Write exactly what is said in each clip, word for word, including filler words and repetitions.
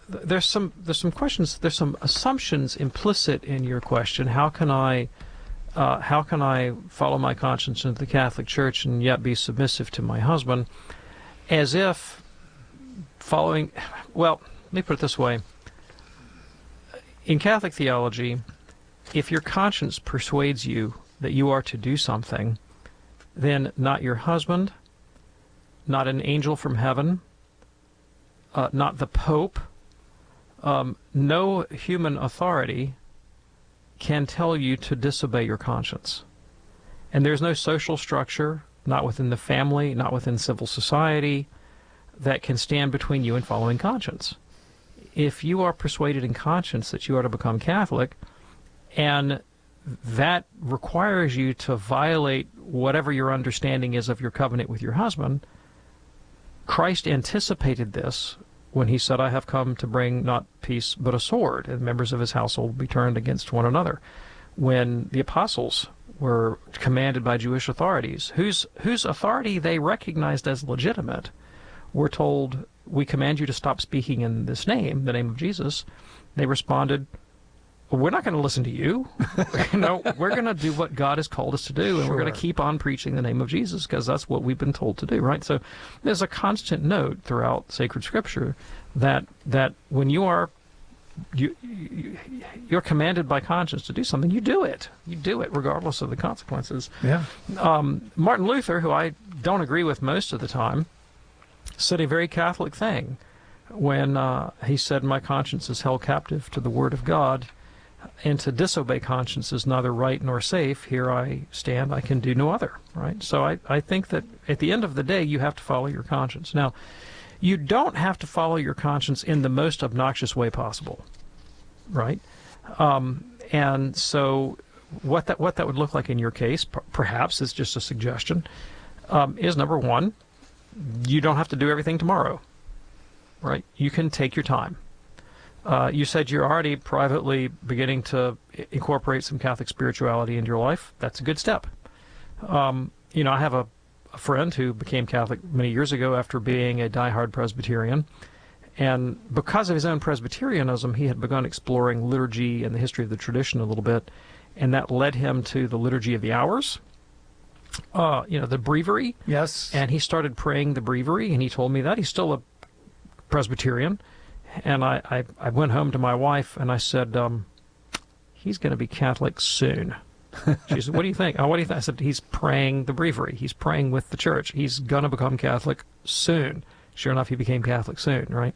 th- there's some there's some questions, there's some assumptions implicit in your question. How can I uh, how can I follow my conscience into the Catholic Church and yet be submissive to my husband? As if following, well, let me put it this way. In Catholic theology, if your conscience persuades you that you are to do something, then not your husband, not an angel from heaven, uh, not the Pope, um, no human authority can tell you to disobey your conscience. And there's no social structure, not within the family, not within civil society, that can stand between you and following conscience. If you are persuaded in conscience that you are to become Catholic, and that requires you to violate whatever your understanding is of your covenant with your husband, Christ anticipated this when he said, I have come to bring not peace but a sword, and members of his household will be turned against one another. When the apostles were commanded by Jewish authorities, whose, whose authority they recognized as legitimate, were told, we command you to stop speaking in this name, the name of Jesus, they responded, well, we're not going to listen to you. No, we're going to do what God has called us to do, and sure. We're going to keep on preaching the name of Jesus because that's what we've been told to do, right? So there's a constant note throughout sacred Scripture that that when you are you, you you're commanded by conscience to do something, you do it. You do it regardless of the consequences. Yeah. Um, Martin Luther, who I don't agree with most of the time, said a very Catholic thing when uh, he said, my conscience is held captive to the Word of God, and to disobey conscience is neither right nor safe. Here I stand, I can do no other, right? So I, I think that at the end of the day, you have to follow your conscience. Now, you don't have to follow your conscience in the most obnoxious way possible, right? Um, and so what that, what that would look like in your case, p- perhaps it's just a suggestion, um, is number one, you don't have to do everything tomorrow, right? You can take your time. Uh, you said you're already privately beginning to incorporate some Catholic spirituality into your life. That's a good step. Um, you know, I have a, a friend who became Catholic many years ago after being a diehard Presbyterian. And because of his own Presbyterianism, he had begun exploring liturgy and the history of the tradition a little bit. And that led him to the Liturgy of the Hours, uh, you know, the breviary. Yes. And he started praying the breviary, and he told me that. He's still a Presbyterian. And I, I, I went home to my wife, and I said, um, he's going to be Catholic soon. She said, what do you think? Oh, what do you think? I said, he's praying the breviary. He's praying with the church. He's going to become Catholic soon. Sure enough, he became Catholic soon, right?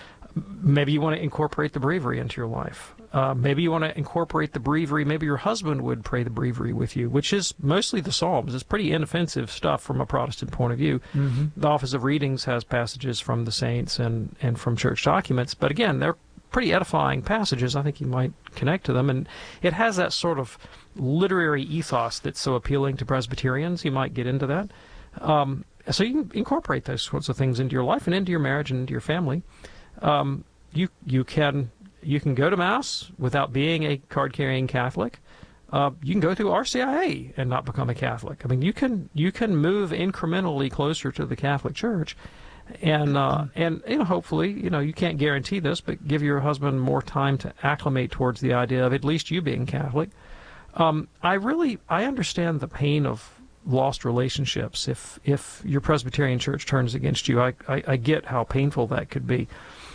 Maybe you want to incorporate the breviary into your life. Uh, maybe you want to incorporate the breviary. Maybe your husband would pray the breviary with you, which is mostly the Psalms. It's pretty inoffensive stuff from a Protestant point of view. Mm-hmm. The Office of Readings has passages from the saints and, and from church documents. But again, they're pretty edifying passages. I think you might connect to them. And it has that sort of literary ethos that's so appealing to Presbyterians. You might get into that. Um, so you can incorporate those sorts of things into your life and into your marriage and into your family. Um, you you can you can go to Mass without being a card-carrying Catholic. Uh, you can go through R C I A and not become a Catholic. I mean, you can you can move incrementally closer to the Catholic Church, and uh, and you know, hopefully, you know, you can't guarantee this, but give your husband more time to acclimate towards the idea of at least you being Catholic. Um, I really I understand the pain of lost relationships. If if your Presbyterian church turns against you, I, I, I get how painful that could be.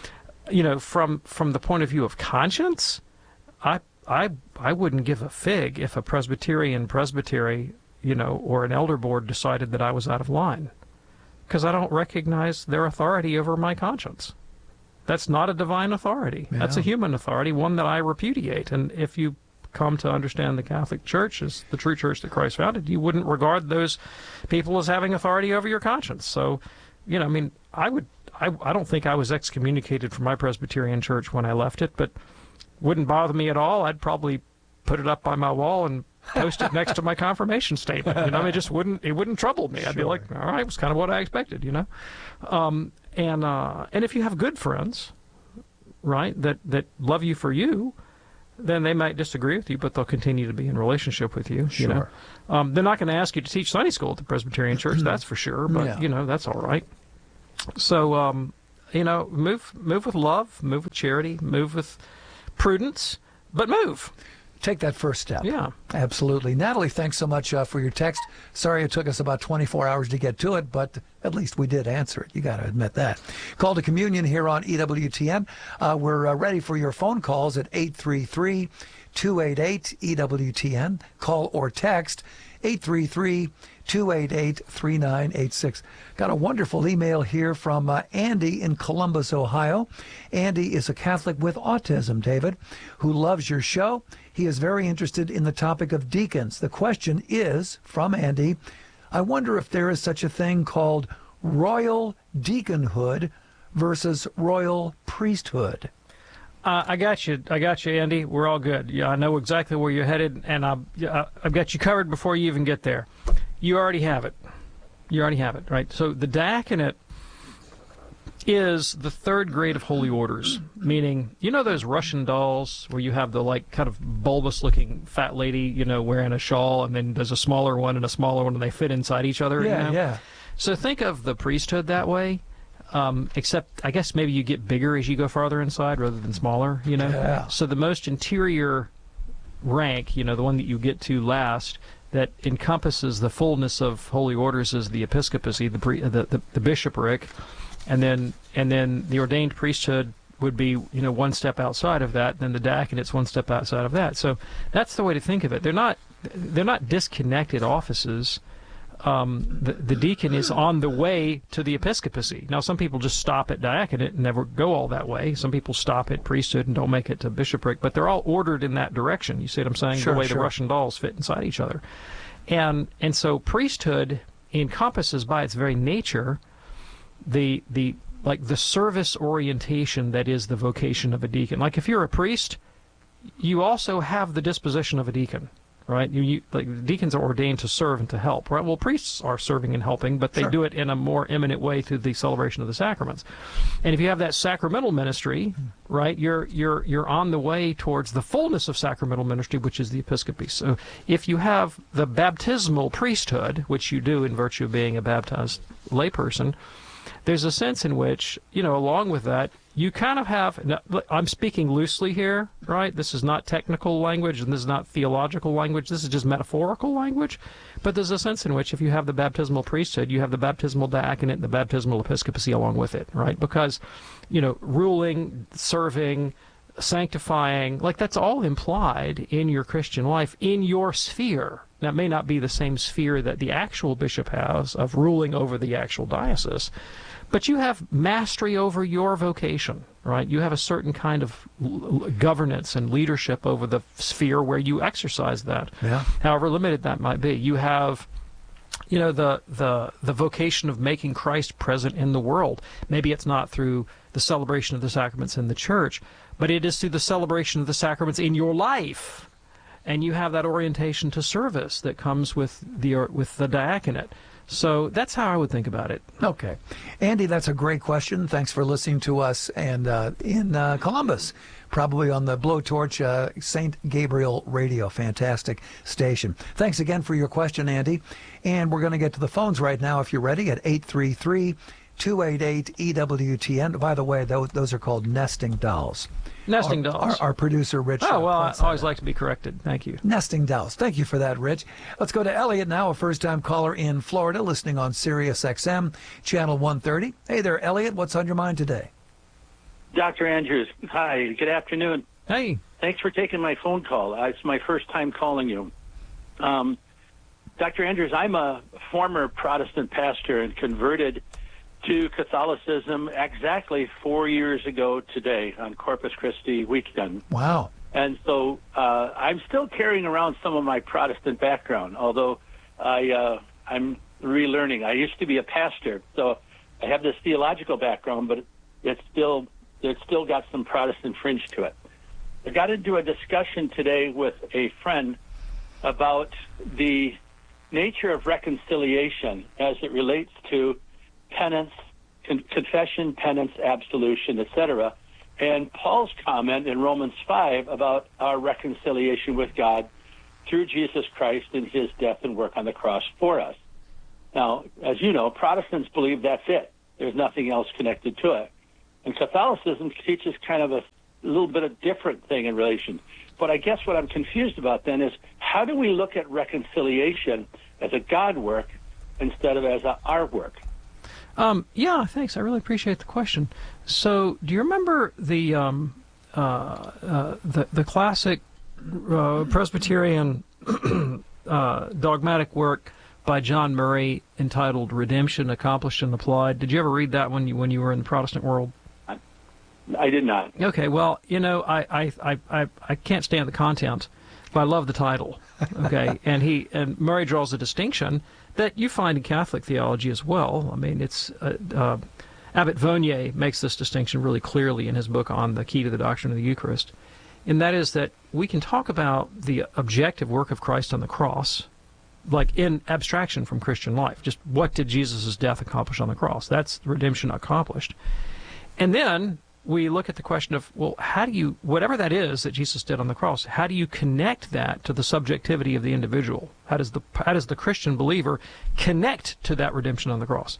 You know, from from the point of view of conscience, I I I wouldn't give a fig if a Presbyterian presbytery, you know, or an elder board decided that I was out of line, because I don't recognize their authority over my conscience. That's not a divine authority. Yeah. That's a human authority, one that I repudiate. And if you come to understand the Catholic Church as the true church that Christ founded, you wouldn't regard those people as having authority over your conscience. So, you know, I mean, I would, I, I don't think I was excommunicated from my Presbyterian church when I left it, but wouldn't bother me at all. I'd probably put it up by my wall and post it next to my confirmation statement. You know, I mean, it just wouldn't, it wouldn't trouble me. I'd sure. be like, all right, it was kind of what I expected, you know. Um, and uh, and if you have good friends, right, that that love you for you, then they might disagree with you, but they'll continue to be in relationship with you. Sure. You know? Um, they're not going to ask you to teach Sunday school at the Presbyterian Church, that's for sure, but, yeah. you know, that's all right. So, um, you know, move move with love, move with charity, move with prudence, but move. Take that first step. Yeah. Absolutely. Natalie, thanks so much uh, for your text. Sorry it took us about twenty-four hours to get to it, but at least we did answer it. You got to admit that. Call to Communion here on E W T N. Uh, we're uh, ready for your phone calls at eight three three, two eight eight, E W T N. Call or text eight three three, two eight eight, three nine eight six. Got a wonderful email here from uh, Andy in Columbus, Ohio. Andy is a Catholic with autism, David, who loves your show. He is very interested in the topic of deacons. The question is, from Andy, I wonder if there is such a thing called royal deaconhood versus royal priesthood. Uh, I got you. I got you, Andy. We're all good. Yeah, I know exactly where you're headed, and I've, I've got you covered before you even get there. You already have it. You already have it, right? So the diaconate is the third grade of holy orders, meaning, you know those Russian dolls where you have the, like, kind of bulbous-looking fat lady, you know, wearing a shawl, and then there's a smaller one and a smaller one, and they fit inside each other? Yeah, you know? yeah. So think of the priesthood that way. Um, except, I guess maybe you get bigger as you go farther inside rather than smaller, you know? Yeah. So the most interior rank, you know, the one that you get to last, that encompasses the fullness of holy orders is the episcopacy, the, pre, the, the, the bishopric, and then and then the ordained priesthood would be, you know, one step outside of that, then the diaconate's one step outside of that. So that's the way to think of it. They're not, they're not disconnected offices. Um, the, the deacon is on the way to the episcopacy. Now, some people just stop at diaconate and never go all that way. Some people stop at priesthood and don't make it to bishopric, but they're all ordered in that direction. You see what I'm saying? Sure, the way sure. the Russian dolls fit inside each other. And and so priesthood encompasses by its very nature the the like the service orientation that is the vocation of a deacon. Like if you're a priest, you also have the disposition of a deacon. Right, you, you like deacons are ordained to serve and to help. Right, well, priests are serving and helping, but they Sure. do it in a more eminent way through the celebration of the sacraments. And if you have that sacramental ministry, right, you're you're you're on the way towards the fullness of sacramental ministry, which is the episcopacy. So, if you have the baptismal priesthood, which you do in virtue of being a baptized layperson, there's a sense in which, you know, along with that, you kind of have, now, I'm speaking loosely here, right? This is not technical language, and this is not theological language. This is just metaphorical language. But there's a sense in which if you have the baptismal priesthood, you have the baptismal diaconate and the baptismal episcopacy along with it, right? Because, you know, ruling, serving, sanctifying, like that's all implied in your Christian life, in your sphere. Now, it may not be the same sphere that the actual bishop has of ruling over the actual diocese, but you have mastery over your vocation, right? You have a certain kind of l- governance and leadership over the sphere where you exercise that, Yeah. however limited that might be. You have, you know, the, the, the vocation of making Christ present in the world. Maybe it's not through the celebration of the sacraments in the church, but it is through the celebration of the sacraments in your life. And you have that orientation to service that comes with the with the diaconate. So that's how I would think about it. Okay. Andy, that's a great question. Thanks for listening to us and uh, in uh, Columbus, probably on the Blowtorch uh, Saint Gabriel Radio. Fantastic station. Thanks again for your question, Andy. And we're going to get to the phones right now, if you're ready, at eight three three, two eight eight, E W T N. By the way, those, those are called nesting dolls. Nesting our, dolls. Our, our producer, Rich. Oh, well, I points that always out. like to be corrected. Thank you. Nesting dolls. Thank you for that, Rich. Let's go to Elliot now, a first-time caller in Florida, listening on Sirius X M, channel one thirty. Hey there, Elliot. What's on your mind today? Doctor Andrews, hi. Good afternoon. Hey. Thanks for taking my phone call. Uh, It's my first time calling you. Um, Doctor Andrews, I'm a former Protestant pastor and converted to Catholicism exactly four years ago today on Corpus Christi weekend. Wow. And so uh, I'm still carrying around some of my Protestant background, although I, uh, I'm relearning. I used to be a pastor, so I have this theological background, but it's still it's still got some Protestant fringe to it. I got into a discussion today with a friend about the nature of reconciliation as it relates to penance, con- confession, penance, absolution, et cetera, and Paul's comment in Romans five about our reconciliation with God through Jesus Christ and his death and work on the cross for us. Now, as you know, Protestants believe that's it. There's nothing else connected to it. And Catholicism teaches kind of a little bit of different thing in relation. But I guess what I'm confused about then is how do we look at reconciliation as a God work instead of as a our work? Um, yeah, thanks. I really appreciate the question. So, do you remember the um, uh, uh, the, the classic uh, Presbyterian uh, dogmatic work by John Murray entitled "Redemption Accomplished and Applied"? Did you ever read that when you when you were in the Protestant world? I did not. Okay, well, you know, I I, I, I, I can't stand the content, but I love the title. Okay, and he and Murray draws a distinction that you find in Catholic theology as well. I mean, it's uh, uh, Abbot Vonier makes this distinction really clearly in his book on the Key to the Doctrine of the Eucharist, and that is that we can talk about the objective work of Christ on the cross, like in abstraction from Christian life. Just what did Jesus' death accomplish on the cross? That's redemption accomplished. And then we look at the question of, well, how do you, whatever that is that Jesus did on the cross, how do you connect that to the subjectivity of the individual? How does the how does the Christian believer connect to that redemption on the cross?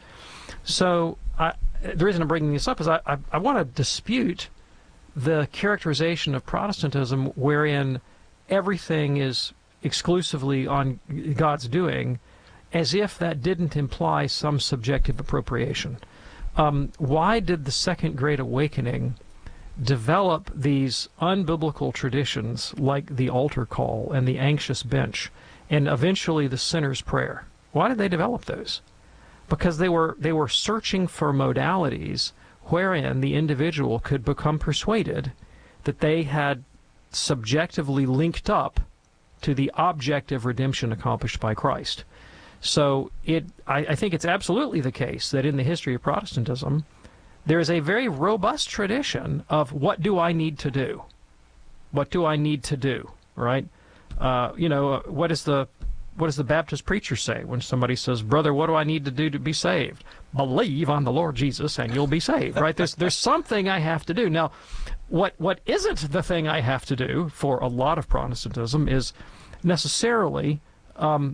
So I, the reason I'm bringing this up is I, I, I want to dispute the characterization of Protestantism wherein everything is exclusively on God's doing, as if that didn't imply some subjective appropriation. Um, why did the Second Great Awakening develop these unbiblical traditions like the altar call and the anxious bench and eventually the sinner's prayer? Why did they develop those? Because they were they were searching for modalities wherein the individual could become persuaded that they had subjectively linked up to the objective redemption accomplished by Christ. So it, I, I think it's absolutely the case that in the history of Protestantism, there is a very robust tradition of what do I need to do? What do I need to do, right? Uh, you know, uh, what is the what does the Baptist preacher say when somebody says, "Brother, what do I need to do to be saved?" Believe on the Lord Jesus and you'll be saved, right? There's there's something I have to do. Now, what what isn't the thing I have to do for a lot of Protestantism is necessarily um,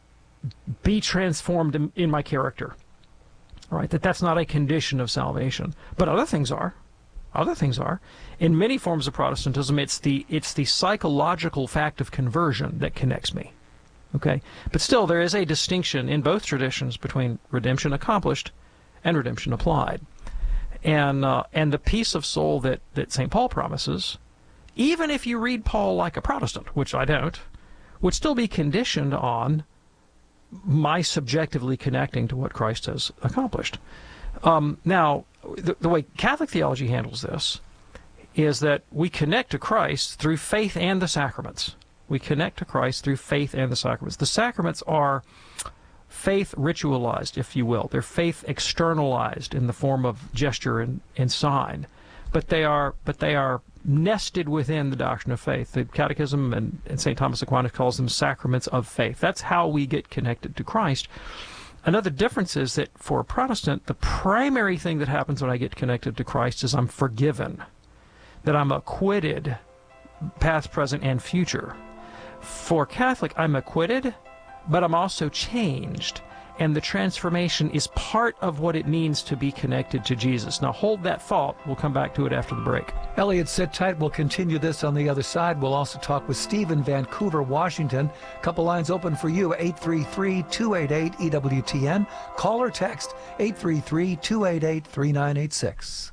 be transformed in, in my character, right? That that's not a condition of salvation, but other things are. Other things are. In many forms of Protestantism, it's the it's the psychological fact of conversion that connects me. Okay, but still, there is a distinction in both traditions between redemption accomplished and redemption applied, and uh, and the peace of soul that that Saint Paul promises, even if you read Paul like a Protestant, which I don't, would still be conditioned on my subjectively connecting to what Christ has accomplished. Um, now, the, the way Catholic theology handles this is that we connect to Christ through faith and the sacraments. We connect to Christ through faith and the sacraments. The sacraments are faith ritualized, if you will. They're faith externalized in the form of gesture and, and sign, but they are but they are nested within the doctrine of faith. The Catechism and, and Saint Thomas Aquinas calls them sacraments of faith. That's how we get connected to Christ. Another difference is that for a Protestant, the primary thing that happens when I get connected to Christ is I'm forgiven, that I'm acquitted, past, present, and future. For Catholic, I'm acquitted, but I'm also changed. And the transformation is part of what it means to be connected to Jesus. Now hold that thought. We'll come back to it after the break. Elliot, sit tight. We'll continue this on the other side. We'll also talk with Steve in Vancouver, Washington. Couple lines open for you, eight three three, two eight eight, E W T N. Call or text eight three three, two eight eight, three nine eight six.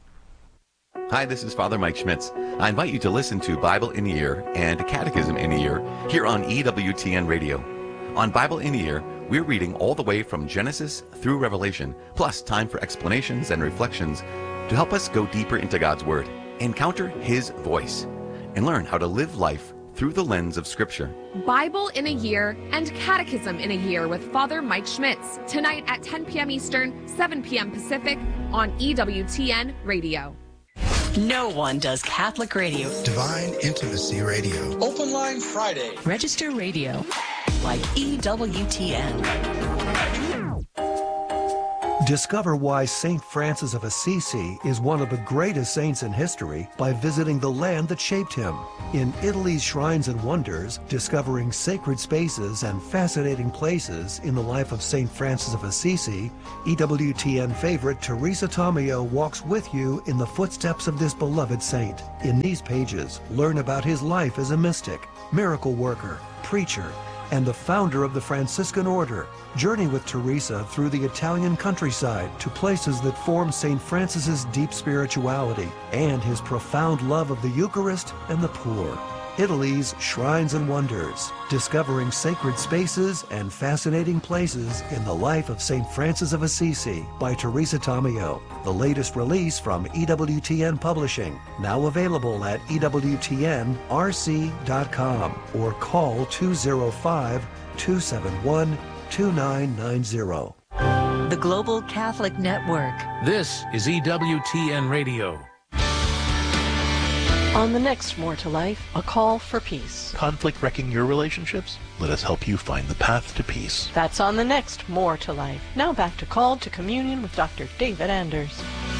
Hi, this is Father Mike Schmitz. I invite you to listen to Bible in a Year and Catechism in a Year here on E W T N Radio. On Bible in a Year, we're reading all the way from Genesis through Revelation, plus time for explanations and reflections to help us go deeper into God's Word, encounter His voice, and learn how to live life through the lens of Scripture. Bible in a Year and Catechism in a Year with Father Mike Schmitz, tonight at ten p.m. Eastern, seven p.m. Pacific on E W T N Radio. No one does Catholic radio. Divine Intimacy Radio. Open Line Friday. Register radio like E W T N. Discover why Saint Francis of Assisi is one of the greatest saints in history by visiting the land that shaped him. In Italy's Shrines and Wonders, discovering sacred spaces and fascinating places in the life of Saint Francis of Assisi, E W T N favorite Teresa Tomeo walks with you in the footsteps of this beloved saint. In these pages, learn about his life as a mystic, miracle worker, preacher, and the founder of the Franciscan order. Journey with Teresa through the Italian countryside to places that form Saint Francis's deep spirituality and his profound love of the Eucharist and the poor. Italy's Shrines and Wonders, discovering sacred spaces and fascinating places in the life of Saint Francis of Assisi by Teresa Tomeo. The latest release from E W T N Publishing, now available at E W T N R C dot com or call two oh five, two seven one, two nine nine zero. The Global Catholic Network. This is E W T N Radio. On the next More to Life, a call for peace. Conflict wrecking your relationships? Let us help you find the path to peace. That's on the next More to Life. Now back to Call to Communion with Doctor David Anders.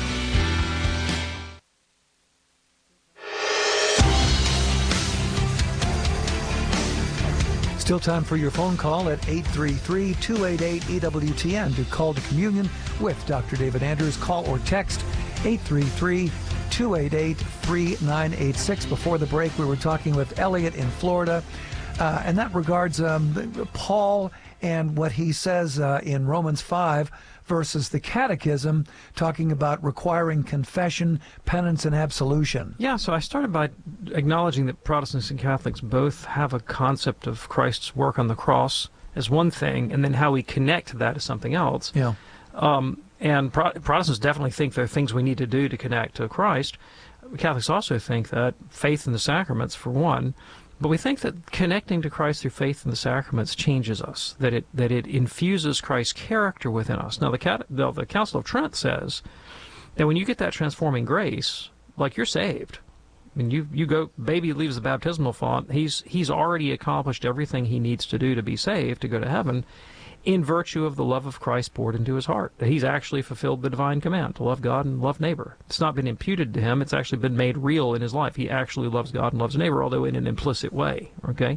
Still time for your phone call at eight three three, two eight eight, E W T N to Call to Communion with Doctor David Anders. Call or text eight three three, two eight eight, three nine eight six. Before the break, we were talking with Elliot in Florida, uh, and that regards um, Paul and what he says uh, in Romans five versus the Catechism, talking about requiring confession, penance, and absolution. Yeah, so I started by acknowledging that Protestants and Catholics both have a concept of Christ's work on the cross as one thing, and then how we connect that as something else. Yeah. Um, and Pro- Protestants definitely think there are things we need to do to connect to Christ. Catholics also think that faith in the sacraments, for one, but we think that connecting to Christ through faith in the sacraments changes us, that it that it infuses Christ's character within us. Now, the, Cat- the, the Council of Trent says that when you get that transforming grace, like, you're saved. I mean, you you go, baby leaves the baptismal font, he's he's already accomplished everything he needs to do to be saved, to go to heaven, in virtue of the love of Christ poured into his heart. That he's actually fulfilled the divine command to love God and love neighbor. It's not been imputed to him, it's actually been made real in his life. He actually loves God and loves neighbor, although in an implicit way, okay?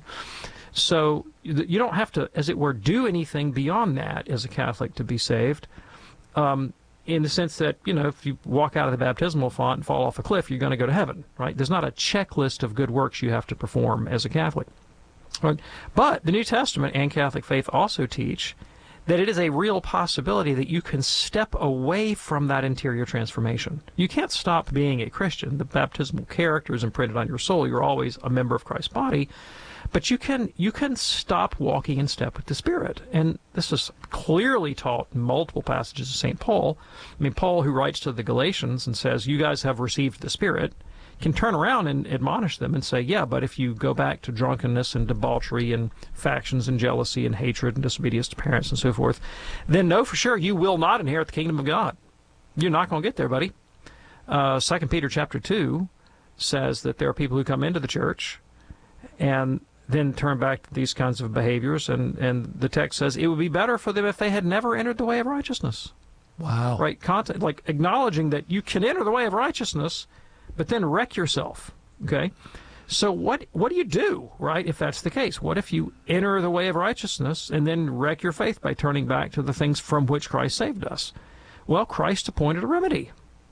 So you don't have to, as it were, do anything beyond that as a Catholic to be saved, um, in the sense that, you know, if you walk out of the baptismal font and fall off a cliff, you're going to go to heaven, right? There's not a checklist of good works you have to perform as a Catholic. Right. But the New Testament and Catholic faith also teach that it is a real possibility that you can step away from that interior transformation. You can't stop being a Christian. The baptismal character is imprinted on your soul. You're always a member of Christ's body. But you can you can stop walking in step with the Spirit. And this is clearly taught in multiple passages of Saint Paul. I mean, Paul, who writes to the Galatians and says, you guys have received the Spirit, can turn around and admonish them and say, yeah, but if you go back to drunkenness and debauchery and factions and jealousy and hatred and disobedience to parents and so forth, then know for sure you will not inherit the kingdom of God. You're not going to get there, buddy. Uh, Second Peter chapter two says that there are people who come into the church and then turn back to these kinds of behaviors, and, and the text says it would be better for them if they had never entered the way of righteousness. Wow. Right? Content, like acknowledging that you can enter the way of righteousness, but then wreck yourself, okay? So what what do you do, right, if that's the case? What if you enter the way of righteousness and then wreck your faith by turning back to the things from which Christ saved us? Well, Christ appointed a remedy.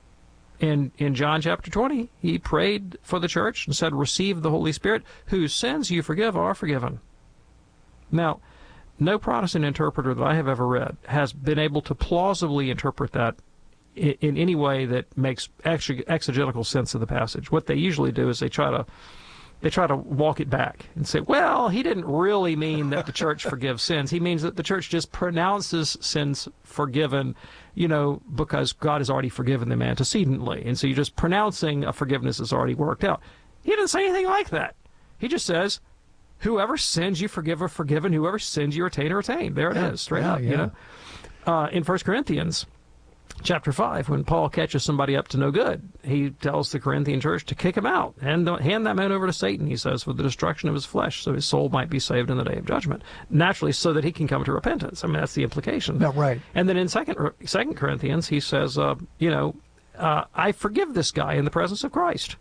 In, in John chapter twenty, he prayed for the church and said, receive the Holy Spirit, whose sins you forgive are forgiven. Now, no Protestant interpreter that I have ever read has been able to plausibly interpret that in any way that makes exegetical sense of the passage. What they usually do is they try to they try to walk it back and say, well, he didn't really mean that the church forgives sins. He means that the church just pronounces sins forgiven, you know, because God has already forgiven them antecedently. And so you're just pronouncing a forgiveness that's already worked out. He didn't say anything like that. He just says, whoever sins you forgive are forgiven, whoever sins you retain are retained. There it yeah, is, straight yeah, up, yeah. you know. Uh, in First Corinthians, chapter five, when Paul catches somebody up to no good, he tells the Corinthian church to kick him out and hand that man over to Satan, he says, for the destruction of his flesh, so his soul might be saved in the day of judgment. Naturally, so that he can come to repentance. I mean, that's the implication. No, right. And then in second, second Corinthians, he says, uh, you know, uh, I forgive this guy in the presence of Christ.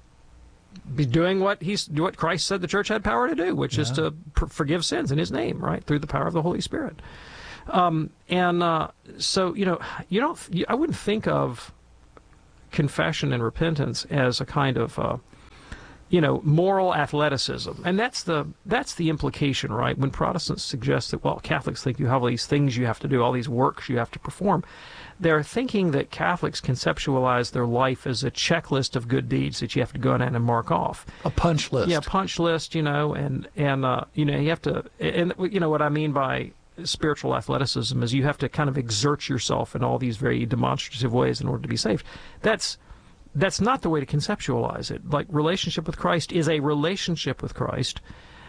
Be doing what he's what Christ said the church had power to do, which yeah. is to pr- forgive sins in his name, right, through the power of the Holy Spirit. Um, and uh, so, you know, you don't. You, I wouldn't think of confession and repentance as a kind of, uh, you know, moral athleticism, and that's the that's the implication, right? When Protestants suggest that, well, Catholics think you have all these things you have to do, all these works you have to perform, they're thinking that Catholics conceptualize their life as a checklist of good deeds that you have to go in and mark off. A punch list. Yeah, punch list. You know, and and uh, you know, you have to, and you know what I mean by spiritual athleticism is you have to kind of exert yourself in all these very demonstrative ways in order to be saved. That's that's not the way to conceptualize it. Like, relationship with Christ is a relationship with Christ.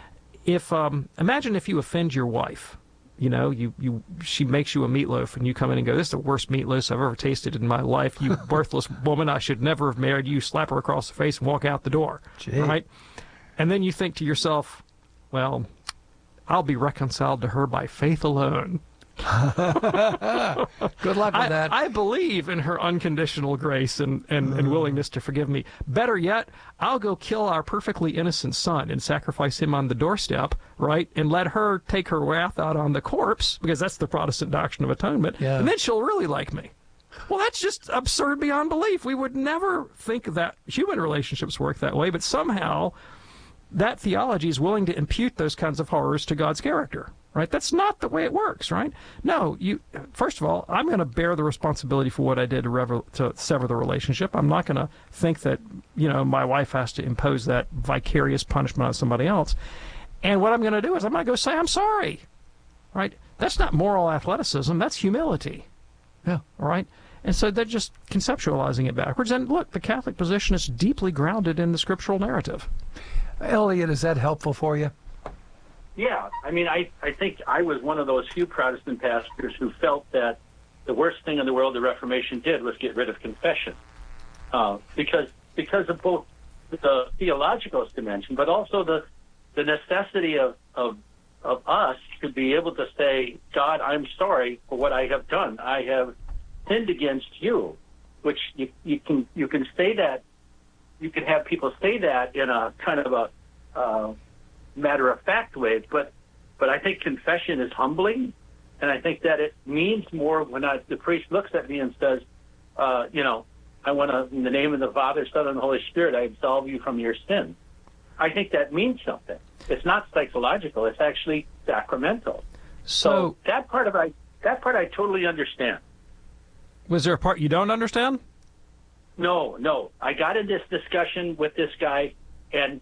If um, imagine if you offend your wife, you know, you, you she makes you a meatloaf and you come in and go, this is the worst meatloaf I've ever tasted in my life. You worthless woman, I should never have married you. Slap her across the face and walk out the door. Gee. Right? And then you think to yourself, well, I'll be reconciled to her by faith alone. Good luck with I, that. I believe in her unconditional grace and, and, mm. and willingness to forgive me. Better yet, I'll go kill our perfectly innocent son and sacrifice him on the doorstep, right? And let her take her wrath out on the corpse, because that's the Protestant doctrine of atonement. Yeah. And then she'll really like me. Well, that's just absurd beyond belief. We would never think that human relationships work that way, but somehow that theology is willing to impute those kinds of horrors to God's character, right? That's not the way it works, right? No, you. First of all, I'm going to bear the responsibility for what I did to, rever, to sever the relationship. I'm not going to think that, you know, my wife has to impose that vicarious punishment on somebody else. And what I'm going to do is I'm going to go say, I'm sorry, right? That's not moral athleticism. That's humility. Yeah. All right? And so they're just conceptualizing it backwards. And look, the Catholic position is deeply grounded in the scriptural narrative. Elliot, is that helpful for you? Yeah, I mean, I, I think I was one of those few Protestant pastors who felt that the worst thing in the world the Reformation did was get rid of confession, uh, because because of both the theological dimension, but also the the necessity of, of of us to be able to say, God, I'm sorry for what I have done. I have sinned against you, which you, you can you can say that. You can have people say that in a kind of a uh, matter-of-fact way, but but I think confession is humbling, and I think that it means more when I, the priest looks at me and says, uh, you know, I want to, in the name of the Father, Son, and the Holy Spirit, I absolve you from your sins. I think that means something. It's not psychological; it's actually sacramental. So, so that part of I that part I totally understand. Was there a part you don't understand? No, no. I got in this discussion with this guy, and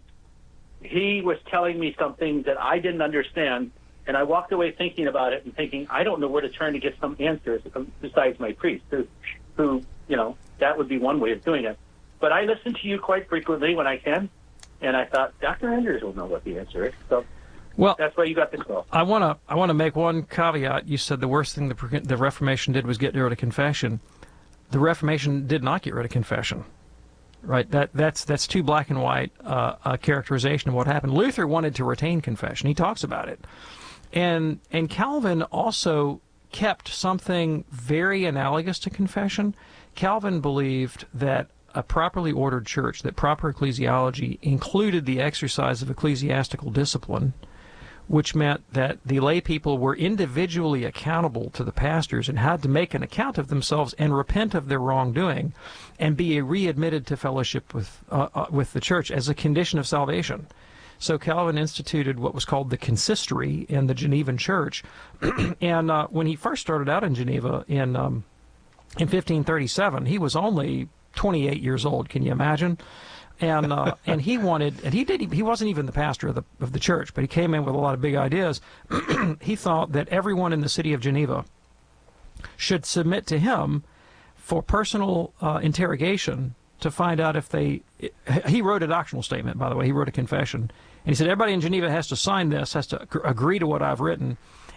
he was telling me something that I didn't understand, and I walked away thinking about it and thinking, I don't know where to turn to get some answers besides my priest, who, who, you know, that would be one way of doing it. But I listen to you quite frequently when I can, and I thought, Doctor Enders will know what the answer is. So well, that's why you got the call. I want to I want to make one caveat. You said the worst thing the, the Reformation did was get rid of confession. The Reformation did not get rid of confession, right? That that's that's too black and white uh, a characterization of what happened. Luther wanted to retain confession. He talks about it, and and Calvin also kept something very analogous to confession. Calvin believed that a properly ordered church, that proper ecclesiology included the exercise of ecclesiastical discipline, which meant that the lay people were individually accountable to the pastors and had to make an account of themselves and repent of their wrongdoing and be readmitted to fellowship with uh, uh, with the church as a condition of salvation. So Calvin instituted what was called the consistory in the Genevan church. And uh, when he first started out in Geneva in um, in fifteen thirty-seven, he was only twenty-eight years old. Can you imagine? And uh, and he wanted, and he did. He wasn't even the pastor of the of the church, but he came in with a lot of big ideas. He thought that everyone in the city of Geneva should submit to him for personal uh, interrogation to find out if they. He wrote a doctrinal statement, by the way. He wrote a confession, and he said everybody in Geneva has to sign this, has to agree to what I've written,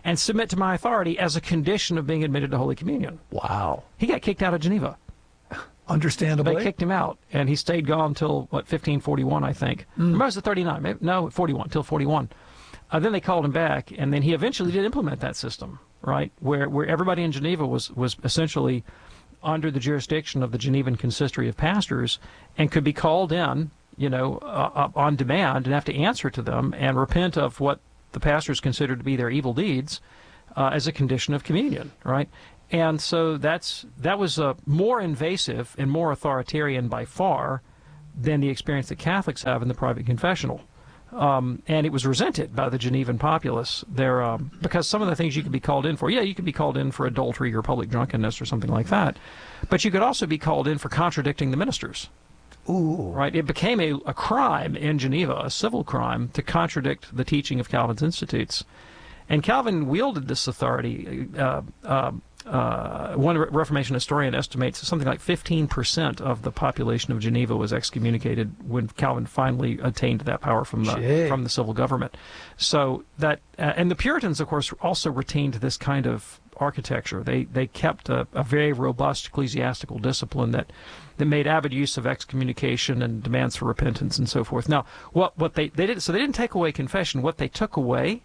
and submit to my authority as a condition of being admitted to Holy Communion. Wow. He got kicked out of Geneva. Understandably. They kicked him out, and he stayed gone till, what, fifteen forty-one, I think. Mm. Or was it thirty-nine? Maybe, no, forty-one, till forty-one. Uh, then they called him back, and then he eventually did implement that system, right, where where everybody in Geneva was, was essentially under the jurisdiction of the Genevan Consistory of Pastors and could be called in, you know, uh, on demand and have to answer to them and repent of what the pastors considered to be their evil deeds uh, as a condition of communion, right? And so that's that was uh, more invasive and more authoritarian by far than the experience that Catholics have in the private confessional. Um, and it was resented by the Genevan populace there um, because some of the things you could be called in for, yeah, you could be called in for adultery or public drunkenness or something like that, but you could also be called in for contradicting the ministers. Ooh. Right? It became a, a crime in Geneva, a civil crime, to contradict the teaching of Calvin's Institutes. And Calvin wielded this authority. Uh, uh, uh, one Reformation historian estimates something like fifteen percent of the population of Geneva was excommunicated when Calvin finally attained that power from the Gee. from the civil government. So that uh, and the Puritans, of course, also retained this kind of architecture. They they kept a, a very robust ecclesiastical discipline that that made avid use of excommunication and demands for repentance and so forth. Now, what what they they did so they didn't take away confession. What they took away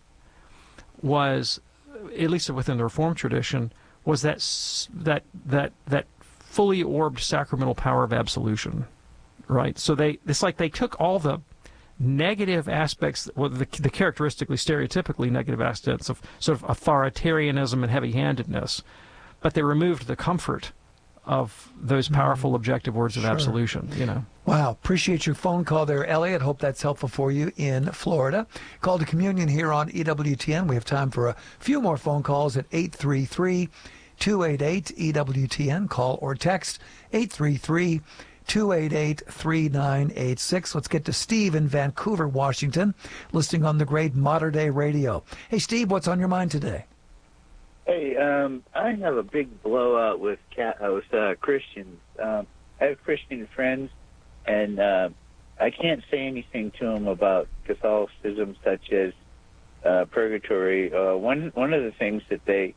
was, at least within the Reformed tradition, was that that that that fully orbed sacramental power of absolution, right? So they it's like they took all the negative aspects, well, the, the characteristically, stereotypically negative aspects of sort of authoritarianism and heavy-handedness, but they removed the comfort of those powerful objective words of Sure. absolution, you know. Wow. Appreciate your phone call there, Elliot. Hope that's helpful for you in Florida. Call to Communion here on E W T N. We have time for a few more phone calls at eight three three, two eight eight, E W T N. Call or text eight three three, two eight eight, three nine eight six. Let's get to Steve in Vancouver, Washington, listening on the great Modern Day Radio. Hey, Steve, what's on your mind today? Hey, um, I have a big blowout with cat, uh, with uh, Christians. Um, I have Christian friends, and uh, I can't say anything to them about Catholicism, such as uh, purgatory. Uh, one one of the things that they,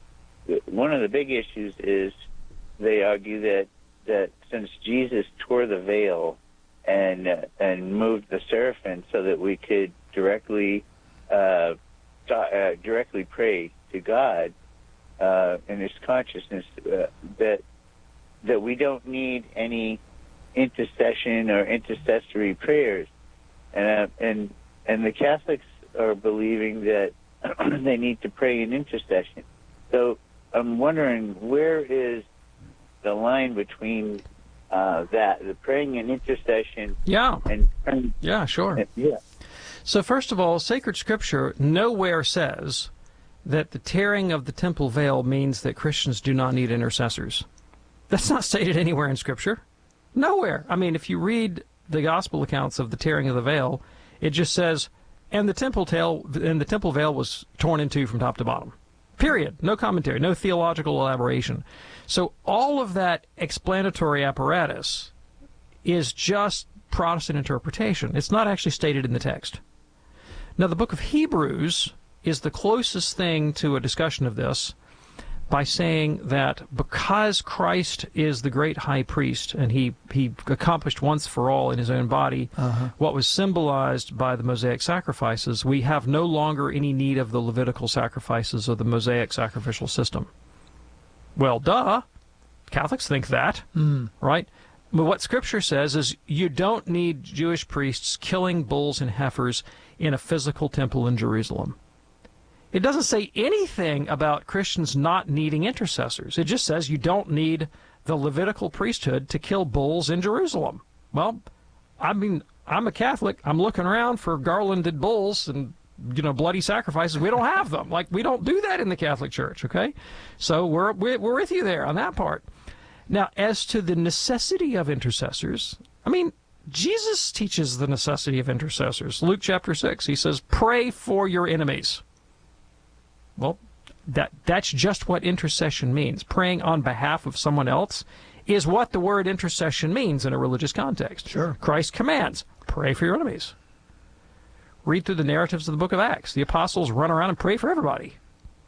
one of the big issues is they argue that that since Jesus tore the veil and uh, and moved the seraphim so that we could directly uh, uh, directly pray to God uh, in His consciousness, uh, that that we don't need any intercession or intercessory prayers, and uh, and and the Catholics are believing that they need to pray in intercession. So I'm wondering, where is the line between uh, that, the praying in intercession, yeah, and praying, yeah, sure, yeah. So first of all, sacred scripture nowhere says that the tearing of the temple veil means that Christians do not need intercessors. That's not stated anywhere in Scripture. Nowhere. I mean, if you read the gospel accounts of the tearing of the veil, it just says, and the temple tail, and the temple veil was torn in two from top to bottom. Period. No commentary, no theological elaboration. So all of that explanatory apparatus is just Protestant interpretation. It's not actually stated in the text. Now, the book of Hebrews is the closest thing to a discussion of this by saying that because Christ is the great high priest and he, he accomplished once for all in his own body uh-huh. what was symbolized by the Mosaic sacrifices, we have no longer any need of the Levitical sacrifices of the Mosaic sacrificial system. Well, duh. Catholics think that, mm. right? But what Scripture says is you don't need Jewish priests killing bulls and heifers in a physical temple in Jerusalem. It doesn't say anything about Christians not needing intercessors. It just says you don't need the Levitical priesthood to kill bulls in Jerusalem. Well, I mean, I'm a Catholic. I'm looking around for garlanded bulls and, you know, bloody sacrifices. We don't have them. Like, we don't do that in the Catholic Church, okay? So we're, we're with you there on that part. Now, as to the necessity of intercessors, I mean, Jesus teaches the necessity of intercessors. Luke chapter six, he says, pray for your enemies. Well, that that's just what intercession means. Praying on behalf of someone else is what the word intercession means in a religious context. Sure. Christ commands, pray for your enemies. Read through the narratives of the book of Acts. The apostles run around and pray for everybody.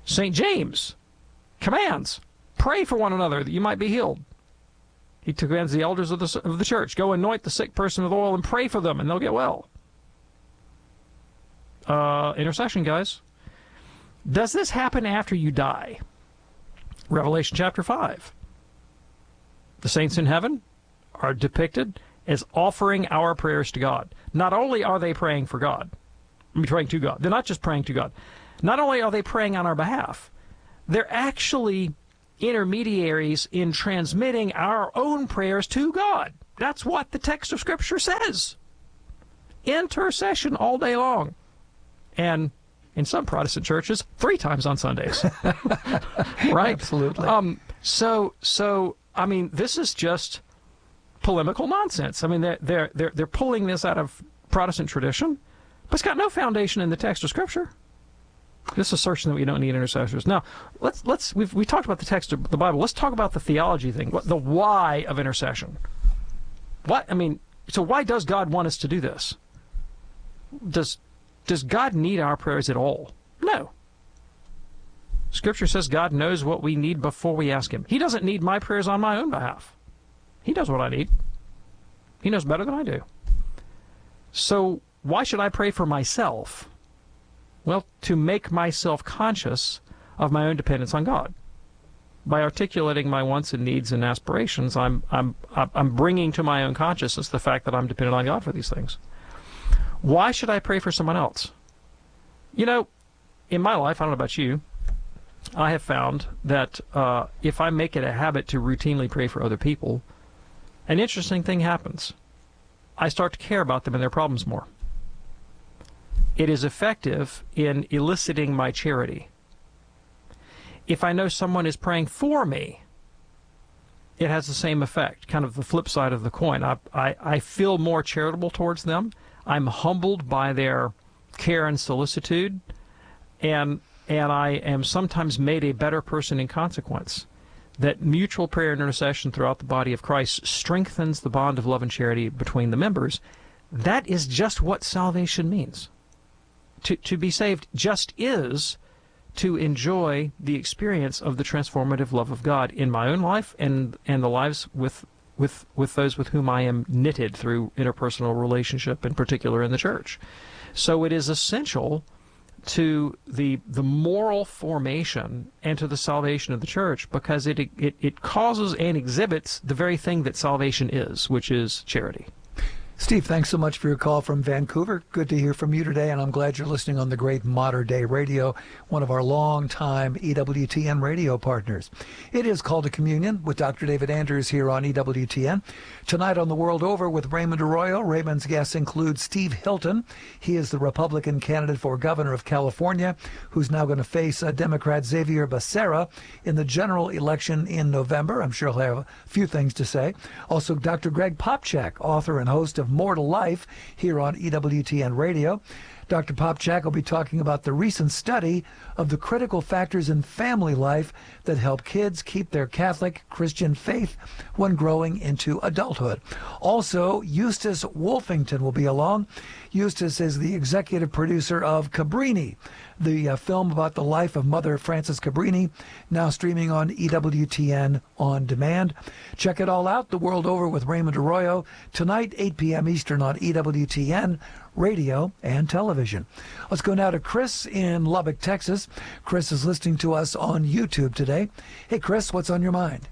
Saint James commands, pray for one another that you might be healed. He commands the elders of the, of the church, go anoint the sick person with oil and pray for them, and they'll get well. Uh, intercession, guys. Does this happen after you die? Revelation chapter five. The saints in heaven are depicted as offering our prayers to God. Not only are they praying for God, I mean, praying to God. They're not just praying to God. Not only are they praying on our behalf, they're actually intermediaries in transmitting our own prayers to God. That's what the text of Scripture says. Intercession all day long. And in some Protestant churches, three times on Sundays. Right? Absolutely. Um, so, so I mean, this is just polemical nonsense. I mean, they're, they're, they're, they're pulling this out of Protestant tradition, but it's got no foundation in the text of Scripture. This assertion that we don't need intercessors. Now, let's let's we've we talked about the text of the Bible. Let's talk about the theology thing. What the why of intercession? What I mean, so why does God want us to do this? Does does God need our prayers at all? No. Scripture says God knows what we need before we ask Him. He doesn't need my prayers on my own behalf. He knows what I need. He knows better than I do. So why should I pray for myself? Well, to make myself conscious of my own dependence on God. By articulating my wants and needs and aspirations, I'm I'm I'm bringing to my own consciousness the fact that I'm dependent on God for these things. Why should I pray for someone else? You know, in my life, I don't know about you, I have found that uh, if I make it a habit to routinely pray for other people, an interesting thing happens. I start to care about them and their problems more. It is effective in eliciting my charity. If I know someone is praying for me, it has the same effect, kind of the flip side of the coin. I, I, I feel more charitable towards them. I'm humbled by their care and solicitude, and and I am sometimes made a better person in consequence. That mutual prayer and intercession throughout the body of Christ strengthens the bond of love and charity between the members. That is just what salvation means. To, to be saved just is to enjoy the experience of the transformative love of God in my own life and, and the lives with, with, with those with whom I am knitted through interpersonal relationship, in particular in the church. So it is essential to the, the moral formation and to the salvation of the church because it, it, it causes and exhibits the very thing that salvation is, which is charity. Steve, thanks so much for your call from Vancouver. Good to hear from you today, and I'm glad you're listening on the great Modern Day Radio, one of our long-time E W T N radio partners. It is Call to Communion with Doctor David Anders here on E W T N. Tonight on The World Over with Raymond Arroyo. Raymond's guests include Steve Hilton. He is the Republican candidate for governor of California, who's now going to face uh, Democrat Xavier Becerra in the general election in November. I'm sure he'll have a few things to say. Also, Doctor Greg Popcak, author and host of More to Life here on E W T N Radio. Doctor Popcak will be talking about the recent study of the critical factors in family life that help kids keep their Catholic Christian faith when growing into adulthood. Also, Eustace Wolfington will be along. Eustace is the executive producer of Cabrini, the uh, film about the life of Mother Frances Cabrini, now streaming on E W T N On Demand. Check it all out, The World Over with Raymond Arroyo, tonight, eight p.m. Eastern on E W T N Radio and television. Let's go now to Chris in Lubbock, Texas. Chris is listening to us on YouTube today. Hey, Chris, what's on your mind?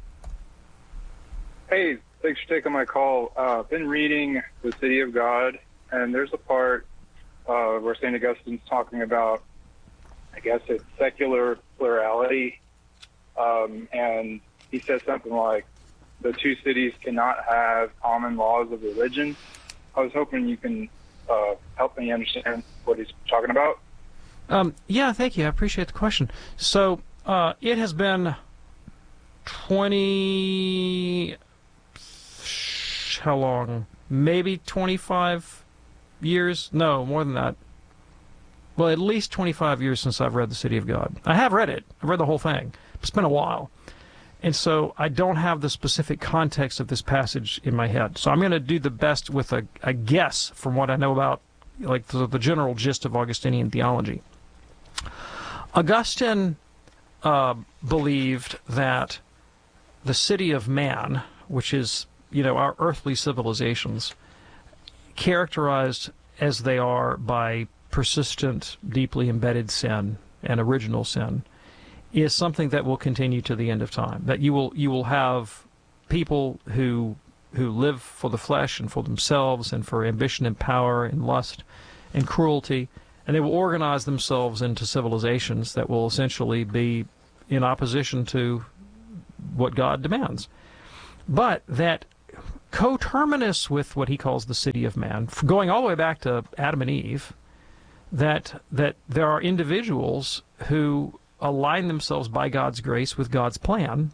Hey, thanks for taking my call. Uh, I've been reading The City of God, and there's a part uh, where Saint Augustine's talking about, I guess it's secular plurality, um, and he says something like, the two cities cannot have common laws of religion. I was hoping you can uh, help me understand what he's talking about. Um, yeah, thank you. I appreciate the question. So uh, it has been twenty, how long? Maybe twenty-five years? No, more than that. Well, at least twenty-five years since I've read The City of God. I have read it. I've read the whole thing. It's been a while. And so I don't have the specific context of this passage in my head. So I'm going to do the best with a, a guess from what I know about, like the, the general gist of Augustinian theology. Augustine uh, believed that the city of man, which is, you know, our earthly civilizations, characterized as they are by persistent, deeply embedded sin and original sin, is something that will continue to the end of time. That you will you will have people who who live for the flesh and for themselves and for ambition and power and lust and cruelty, and they will organize themselves into civilizations that will essentially be in opposition to what God demands. But that coterminous with what he calls the city of man, going all the way back to Adam and Eve, that that there are individuals who align themselves by God's grace with God's plan,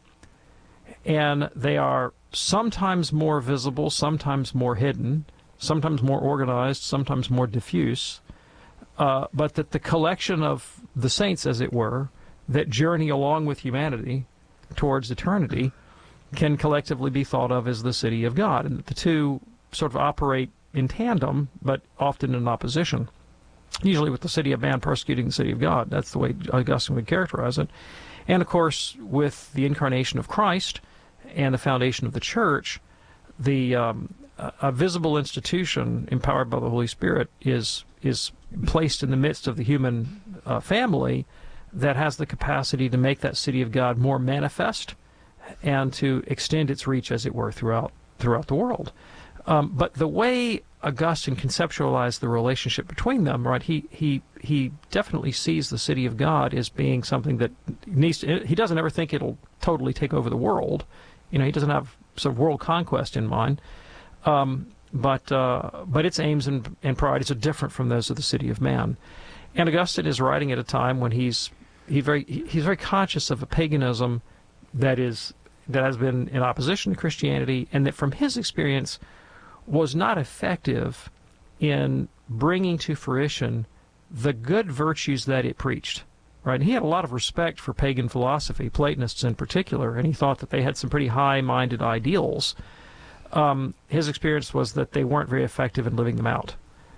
and they are sometimes more visible, sometimes more hidden, sometimes more organized, sometimes more diffuse, uh, but that the collection of the saints, as it were, that journey along with humanity towards eternity can collectively be thought of as the city of God, and that the two sort of operate in tandem, but often in opposition. Usually with the city of man persecuting the city of God. That's the way Augustine would characterize it. And, of course, with the incarnation of Christ and the foundation of the Church, the um, a visible institution empowered by the Holy Spirit is is placed in the midst of the human uh, family that has the capacity to make that city of God more manifest and to extend its reach, as it were, throughout throughout the world. Um, but the way Augustine conceptualized the relationship between them, right? He he he definitely sees the city of God as being something that needs to, he doesn't ever think it'll totally take over the world. You know, he doesn't have sort of world conquest in mind. Um, but uh, but its aims and, and priorities are different from those of the city of man. And Augustine is writing at a time when he's he very he's very conscious of a paganism that is that has been in opposition to Christianity, and that from his experience was not effective in bringing to fruition the good virtues that it preached. Right? And he had a lot of respect for pagan philosophy, Platonists in particular, and he thought that they had some pretty high-minded ideals. Um, his experience was that they weren't very effective in living them out.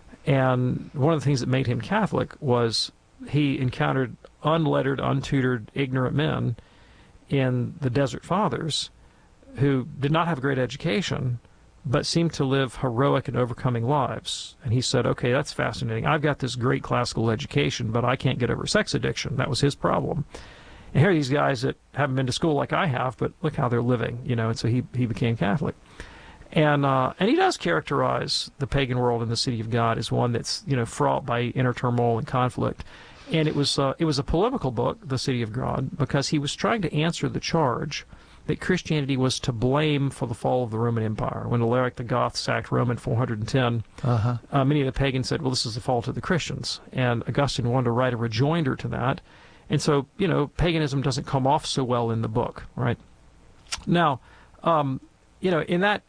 And one of the things that made him Catholic was he encountered unlettered, untutored, ignorant men in the Desert Fathers who did not have a great education, but seemed to live heroic and overcoming lives. And he said, okay, that's fascinating. I've got this great classical education, but I can't get over sex addiction. That was his problem. And here are these guys that haven't been to school like I have, but look how they're living, you know, and so he, he became Catholic. And uh, and he does characterize the pagan world in the city of God as one that's, you know, fraught by inner turmoil and conflict. And it was uh, it was a polemical book, The City of God, because he was trying to answer the charge that Christianity was to blame for the fall of the Roman Empire. When Alaric the Goth sacked Rome in four hundred ten, uh-huh. uh, many of the pagans said, well, this is the fault of the Christians. And Augustine wanted to write a rejoinder to that. And so, you know, paganism doesn't come off so well in the book, right? Now, um, you know, in that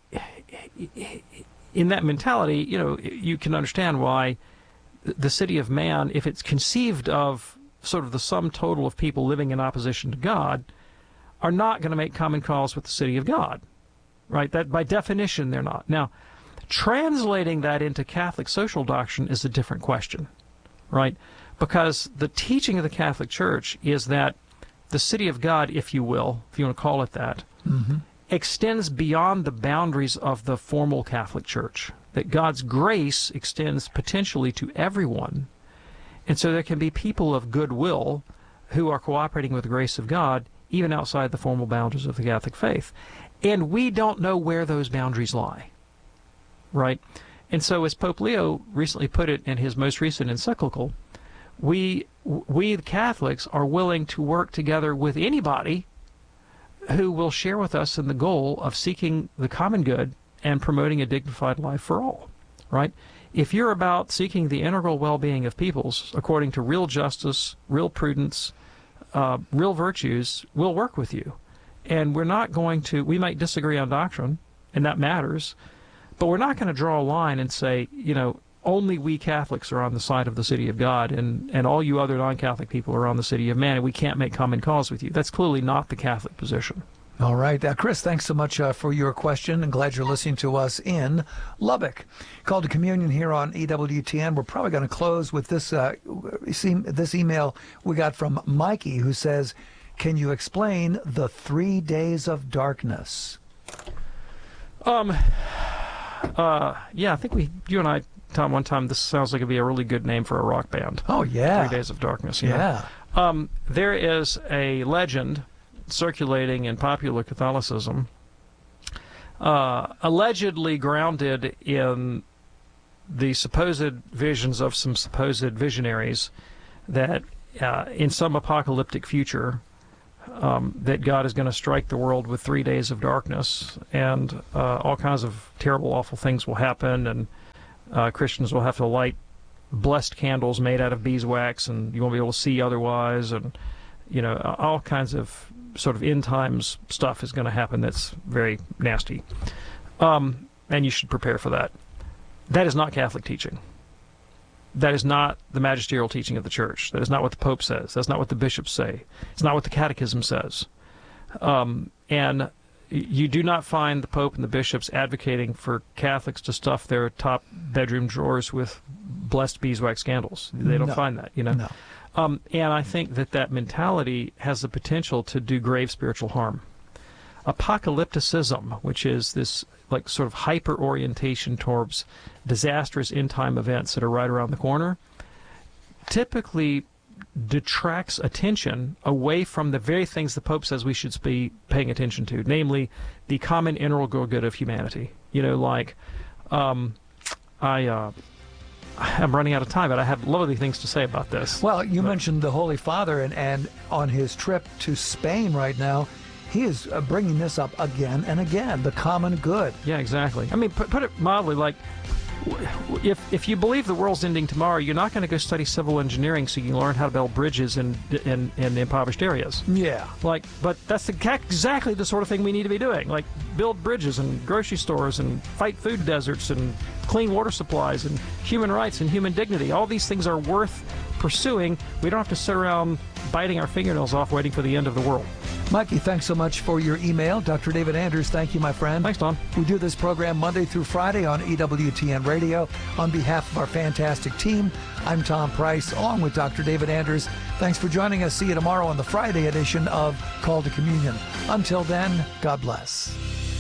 in that mentality, you know, you can understand why the city of man, if it's conceived of sort of the sum total of people living in opposition to God, are not going to make common cause with the city of God, right? That by definition they're not. Now, translating that into Catholic social doctrine is a different question, right? Because the teaching of the Catholic Church is that the city of God, if you will, if you want to call it that, mm-hmm. extends beyond the boundaries of the formal Catholic Church. That God's grace extends potentially to everyone. And so there can be people of goodwill who are cooperating with the grace of God even outside the formal boundaries of the Catholic faith. And we don't know where those boundaries lie, right? And so as Pope Leo recently put it in his most recent encyclical, we, we the Catholics are willing to work together with anybody who will share with us in the goal of seeking the common good and promoting a dignified life for all, right? If you're about seeking the integral well-being of peoples according to real justice, real prudence, uh, real virtues, we'll work with you. And we're not going to, we might disagree on doctrine, and that matters, but we're not going to draw a line and say, you know, only we Catholics are on the side of the city of God, and, and all you other non-Catholic people are on the city of man, and we can't make common cause with you. That's clearly not the Catholic position. All right. Uh, Chris, thanks so much uh, for your question, and glad you're listening to us in Lubbock. Call to Communion here on E W T N. We're probably going to close with this, uh, this email we got from Mikey, who says, can you explain the three days of darkness? Um, uh, yeah, I think we, you and I, Tom, one time, this sounds like it'd be a really good name for a rock band. Oh, yeah. Three Days of Darkness. Yeah. yeah. Um, there is a legend circulating in popular Catholicism, uh, allegedly grounded in the supposed visions of some supposed visionaries, that uh, in some apocalyptic future, um, that God is going to strike the world with three days of darkness, and uh, all kinds of terrible, awful things will happen, and uh, Christians will have to light blessed candles made out of beeswax, and you won't be able to see otherwise, and you know, all kinds of sort of end times stuff is going to happen that's very nasty. Um, and you should prepare for that. That is not Catholic teaching. That is not the magisterial teaching of the Church. That is not what the Pope says. That's not what the bishops say. It's not what the Catechism says. Um, and you do not find the Pope and the bishops advocating for Catholics to stuff their top bedroom drawers with blessed beeswax candles. They don't No. find that, you know. No. Um, and I think that that mentality has the potential to do grave spiritual harm. Apocalypticism, which is this like sort of hyper orientation towards disastrous end time events that are right around the corner, typically detracts attention away from the very things the Pope says we should be paying attention to, namely the common integral good of humanity. You know, like um, I. Uh, I'm running out of time, but I have lovely things to say about this. Well, you but, mentioned the Holy Father, and, and on his trip to Spain right now, he is uh, bringing this up again and again, the common good. Yeah, exactly. I mean, put, put it mildly, like, if if you believe the world's ending tomorrow, you're not going to go study civil engineering so you can learn how to build bridges in in, in impoverished areas. Yeah. Like, but that's the, exactly the sort of thing we need to be doing. Like, build bridges and grocery stores and fight food deserts and clean water supplies and human rights and human dignity. All these things are worth pursuing. We don't have to sit around biting our fingernails off waiting for the end of the world. Mikey, thanks so much for your email. Doctor David Anders, thank you, my friend. Thanks, Tom. We do this program Monday through Friday on E W T N Radio. On behalf of our fantastic team, I'm Tom Price, along with Doctor David Anders. Thanks for joining us. See you tomorrow on the Friday edition of Call to Communion. Until then, God bless.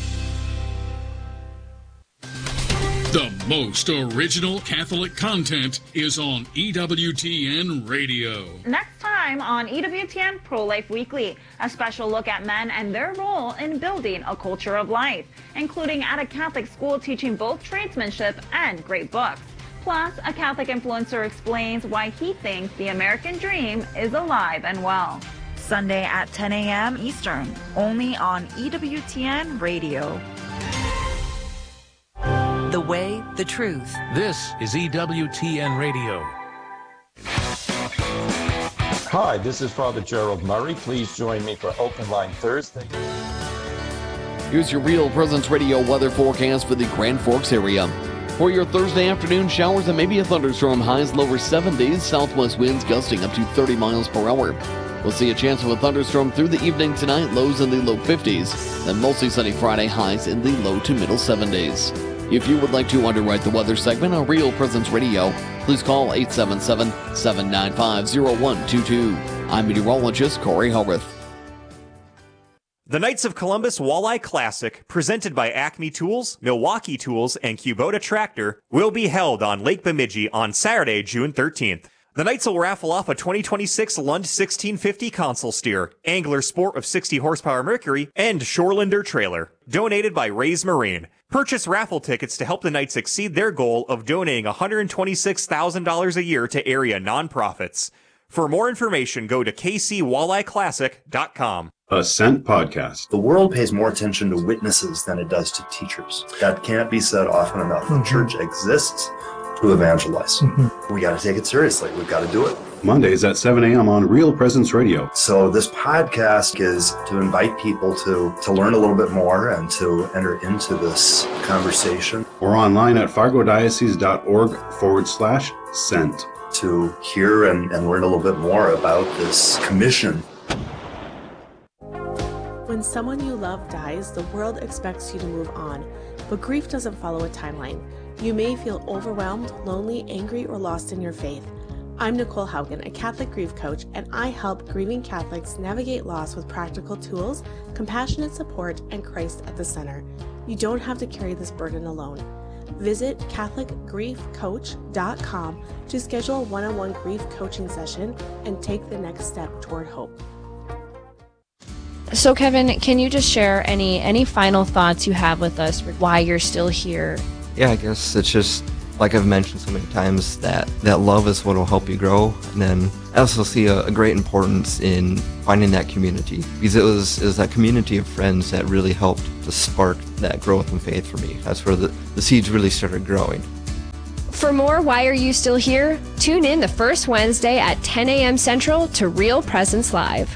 The most original Catholic content is on E W T N Radio. Next time on E W T N Pro-Life Weekly, a special look at men and their role in building a culture of life, including at a Catholic school teaching both tradesmanship and great books. Plus, a Catholic influencer explains why he thinks the American dream is alive and well. Sunday at ten a.m. Eastern, only on E W T N Radio. The way, the truth. This is E W T N Radio. Hi, this is Father Gerald Murray. Please join me for Open Line Thursday. Here's your Real Presence Radio weather forecast for the Grand Forks area. For your Thursday afternoon, showers and maybe a thunderstorm, highs lower seventies, southwest winds gusting up to thirty miles per hour. We'll see a chance of a thunderstorm through the evening tonight, lows in the low fifties. Then mostly sunny Friday, highs in the low to middle seventies. If you would like to underwrite the weather segment on Real Presence Radio, please call eight seven seven, seven nine five, zero one two two. I'm meteorologist Corey Howarth. The Knights of Columbus Walleye Classic, presented by Acme Tools, Milwaukee Tools, and Kubota Tractor, will be held on Lake Bemidji on Saturday, June thirteenth. The Knights will raffle off a twenty twenty-six Lund sixteen fifty console steer, Angler Sport of sixty horsepower Mercury, and Shorelander trailer, donated by Rays Marine. Purchase raffle tickets to help the Knights exceed their goal of donating one hundred twenty-six thousand dollars a year to area nonprofits. For more information, go to k c walleye classic dot com. A Scent Podcast. The world pays more attention to witnesses than it does to teachers. That can't be said often enough. Mm-hmm. The church exists to evangelize. Mm-hmm. We got to take it seriously. We've got to do it. Mondays at seven a.m. on Real Presence Radio. So this podcast is to invite people to, to learn a little bit more and to enter into this conversation. Or online at fargodiocese.org forward slash scent. To hear and, and learn a little bit more about this commission. When When someone you love dies, the world expects you to move on, but grief doesn't follow a timeline. You may feel overwhelmed, lonely, angry, or lost in your faith. I'm Nicole Haugen, a Catholic grief coach, and I help grieving Catholics navigate loss with practical tools, compassionate support, and Christ at the center. You don't have to carry this burden alone. Visit Catholic Grief Coach dot com to schedule a one-on-one grief coaching session and take the next step toward hope. So Kevin, can you just share any any final thoughts you have with us for why you're still here? Yeah, I guess it's just, like I've mentioned so many times, that, that love is what will help you grow. And then I also see a, a great importance in finding that community, because it was, it was that community of friends that really helped to spark that growth in faith for me. That's where the, the seeds really started growing. For more Why Are You Still Here? Tune in the first Wednesday at ten a.m. Central to Real Presence Live.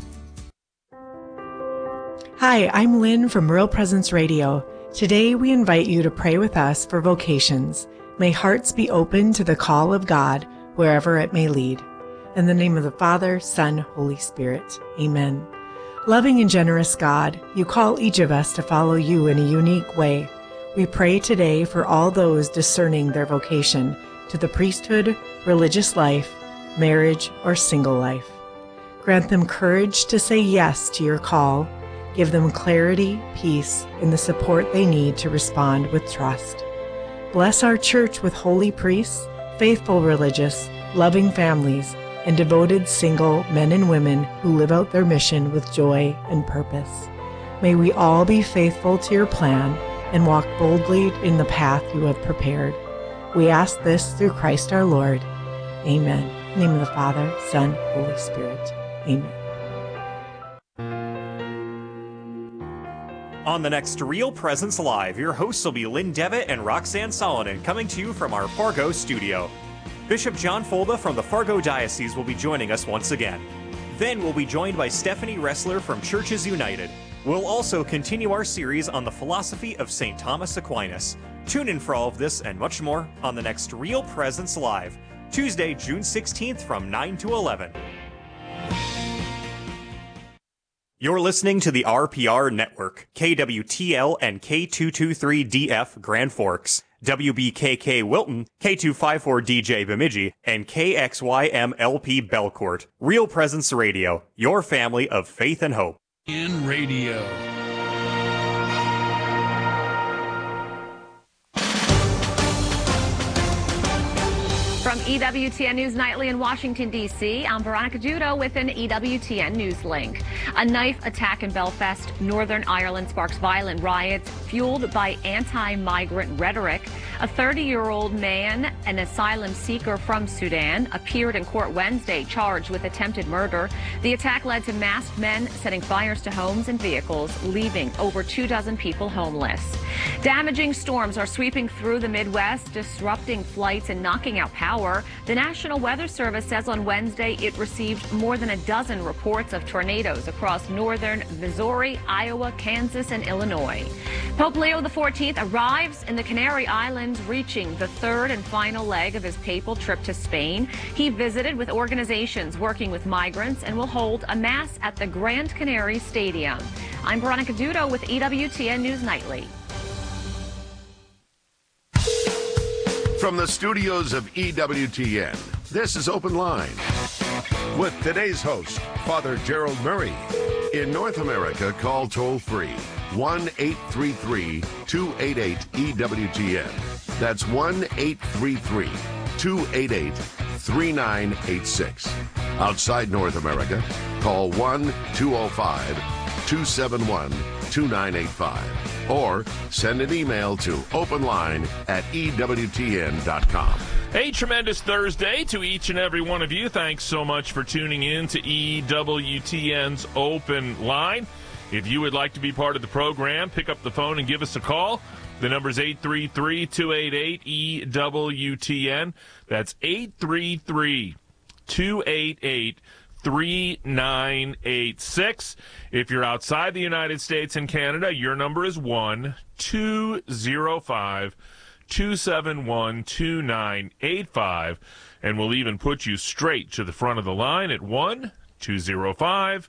Hi, I'm Lynn from Real Presence Radio. Today we invite you to pray with us for vocations. May hearts be open to the call of God wherever it may lead. In the name of the Father, Son, Holy Spirit. Amen. Loving and generous God, you call each of us to follow you in a unique way. We pray today for all those discerning their vocation to the priesthood, religious life, marriage, or single life. Grant them courage to say yes to your call. Give them clarity, peace, and the support they need to respond with trust. Bless our church with holy priests, faithful religious, loving families, and devoted single men and women who live out their mission with joy and purpose. May we all be faithful to your plan and walk boldly in the path you have prepared. We ask this through Christ our Lord. Amen. In the name of the Father, Son, Holy Spirit. Amen. On the next Real Presence Live, your hosts will be Lynn Devitt and Roxanne Solonin, coming to you from our Fargo studio. Bishop John Folda from the Fargo Diocese will be joining us once again. Then we'll be joined by Stephanie Ressler from Churches United. We'll also continue our series on the philosophy of Saint Thomas Aquinas. Tune in for all of this and much more on the next Real Presence Live, Tuesday, June sixteenth from nine to eleven. You're listening to the R P R Network, K W T L and K two twenty-three D F Grand Forks, W B K K Wilton, K two fifty-four D J Bemidji, and K X Y M L P Belcourt. Real Presence Radio, your family of faith and hope. In radio. From E W T N News Nightly in Washington, D C, I'm Veronica Judo with an E W T N News link. A knife attack in Belfast, Northern Ireland sparks violent riots fueled by anti-migrant rhetoric. A thirty-year-old man, an asylum seeker from Sudan, appeared in court Wednesday charged with attempted murder. The attack led to masked men setting fires to homes and vehicles, leaving over two dozen people homeless. Damaging storms are sweeping through the Midwest, disrupting flights and knocking out power. The National Weather Service says on Wednesday it received more than a dozen reports of tornadoes across northern Missouri, Iowa, Kansas, and Illinois. Pope Leo the fourteenth arrives in the Canary Islands, reaching the third and final leg of his papal trip to Spain. He visited with organizations working with migrants and will hold a mass at the Grand Canary Stadium. I'm Veronica Dudo with E W T N News Nightly. From the studios of E W T N, this is Open Line with today's host, Father Gerald Murray. In North America, call toll-free one eight three three, two eight eight, E W T N. That's one eight three three, two eight eight, three nine eight six. Outside North America, call one two oh five, two seven one, two nine eight five. Or send an email to openline at E W T N dot com. A tremendous Thursday to each and every one of you. Thanks so much for tuning in to E W T N's Open Line. If you would like to be part of the program, pick up the phone and give us a call. The number is eight three three, two eight eight, E W T N. That's eight three three, two eight eight, three nine eight six. If you're outside the United States and Canada, your number is one two oh five, two seven one, two nine eight five, and we'll even put you straight to the front of the line at one two oh five,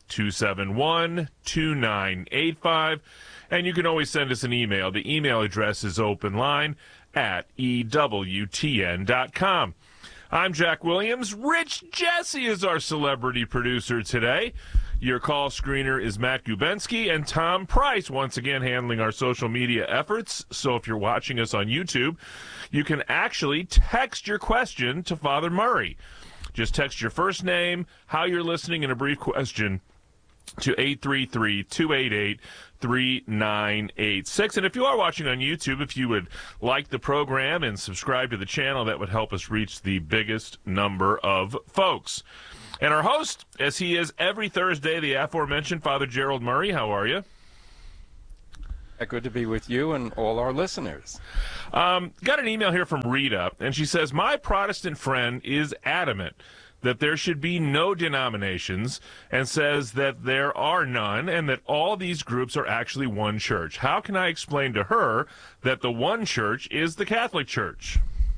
two seven one, two nine eight five. And you can always send us an email. The email address is openline at E W T N dot com. I'm Jack Williams. Rich Jesse is our celebrity producer today. Your call screener is Matt Gubensky, and Tom Price once again handling our social media efforts. So if you're watching us on YouTube, you can actually text your question to Father Murray. Just text your first name, how you're listening, and a brief question to eight three three, two eight eight, three nine eight six. And if you are watching on YouTube, if you would like the program and subscribe to the channel, that would help us reach the biggest number of folks. And our host, as he is every Thursday, the aforementioned Father Gerald Murray. How are you? Good to be with you and all our listeners. Um, got an email here from Rita, and she says, my Protestant friend is adamant that there should be no denominations and says that there are none and that all these groups are actually one church. How can I explain to her that the one church is the Catholic Church?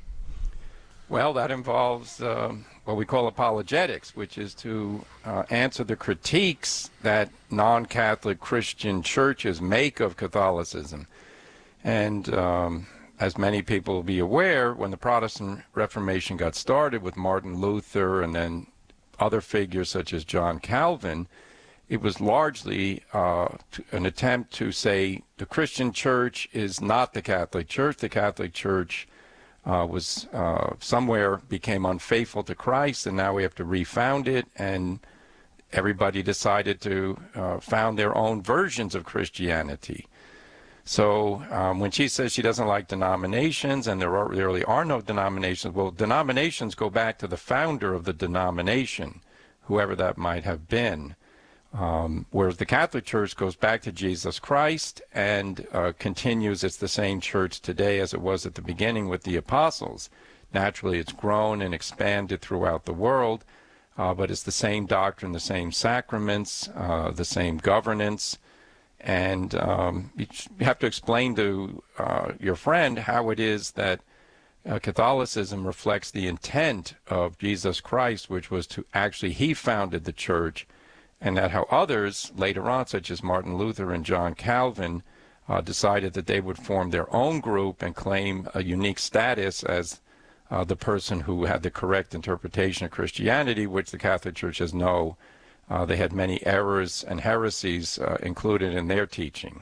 Well, that involves uh, what we call apologetics, which is to uh, answer the critiques that non-Catholic Christian churches make of Catholicism. And um, as many people will be aware, when the Protestant Reformation got started with Martin Luther and then other figures such as John Calvin, it was largely uh, an attempt to say the Christian church is not the Catholic Church. The Catholic Church Uh, was uh, somewhere became unfaithful to Christ, and now we have to refound it, and everybody decided to uh, found their own versions of Christianity. So um, when she says she doesn't like denominations, and there, are, there really are no denominations, well, denominations go back to the founder of the denomination, whoever that might have been. Um, whereas the Catholic Church goes back to Jesus Christ and uh, continues. It's the same church today as it was at the beginning with the apostles. Naturally, it's grown and expanded throughout the world, uh, but it's the same doctrine, the same sacraments, uh, the same governance. And um, you have to explain to uh, your friend how it is that uh, Catholicism reflects the intent of Jesus Christ, which was to actually, he founded the church, and that how others later on, such as Martin Luther and John Calvin, uh, decided that they would form their own group and claim a unique status as uh, the person who had the correct interpretation of Christianity, which the Catholic Church has no. Uh, they had many errors and heresies uh, included in their teaching.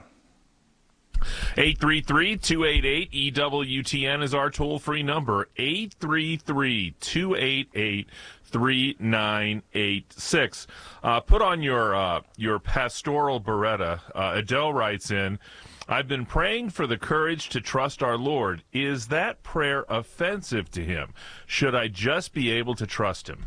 eight three three, two eight eight, E W T N is our toll-free number, eight three three, two eight eight, three nine eight six. Uh, put on your uh, your pastoral beretta. Uh, Adele writes in, I've been praying for the courage to trust our Lord. Is that prayer offensive to him? Should I just be able to trust him?